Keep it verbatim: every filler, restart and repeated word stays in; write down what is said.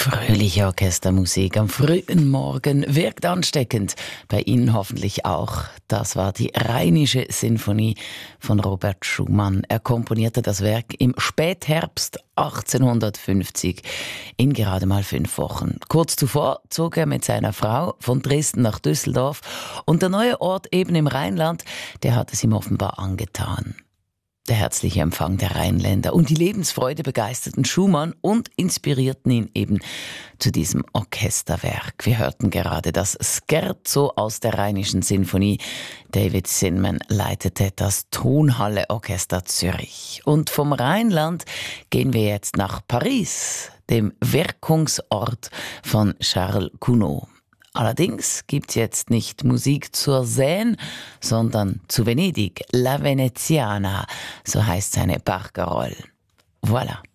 Fröhliche Orchestermusik am frühen Morgen wirkt ansteckend. Bei Ihnen hoffentlich auch. Das war die Rheinische Sinfonie von Robert Schumann. Er komponierte das Werk im Spätherbst achtzehnhundertfünfzig in gerade mal fünf Wochen. Kurz zuvor zog er mit seiner Frau von Dresden nach Düsseldorf und der neue Ort eben im Rheinland, der hat es ihm offenbar angetan. Der herzliche Empfang der Rheinländer und die Lebensfreude begeisterten Schumann und inspirierten ihn eben zu diesem Orchesterwerk. Wir hörten gerade das Scherzo aus der Rheinischen Sinfonie. David Zinman leitete das Tonhalle Orchester Zürich. Und vom Rheinland gehen wir jetzt nach Paris, dem Wirkungsort von Charles Gounod. Allerdings gibt's jetzt nicht Musik zur Seine, sondern zu Venedig, La Veneziana, so heißt seine Barcarolle. Voilà.